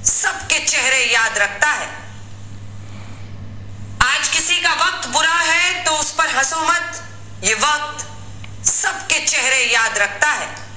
सबके चेहरे याद रखता है। आज किसी का वक्त बुरा है तो उस पर हंसो मत, ये वक्त सबके चेहरे याद रखता है।